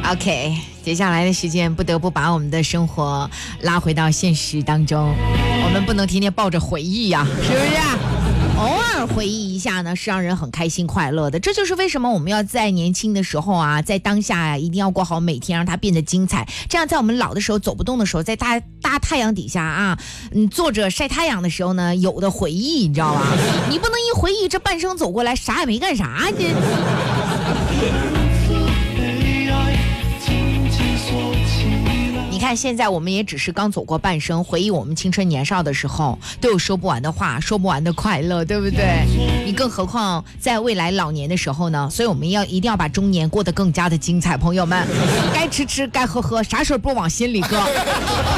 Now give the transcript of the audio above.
OK， 接下来的时间不得不把我们的生活拉回到现实当中，我们不能天天抱着回忆呀，是不是？偶尔回忆一下呢，是让人很开心快乐的。这就是为什么我们要在年轻的时候啊，在当下啊，一定要过好每天，让它变得精彩。这样在我们老的时候走不动的时候，在大太阳底下啊，坐着晒太阳的时候呢，有的回忆，你知道吧？你不能一回忆这半生走过来啥也没干啥这。你看现在我们也只是刚走过半生，回忆我们青春年少的时候，都有说不完的话，说不完的快乐，对不对？你更何况在未来老年的时候呢？所以我们一定要把中年过得更加的精彩，朋友们，该吃吃该喝喝，啥事不往心里搁。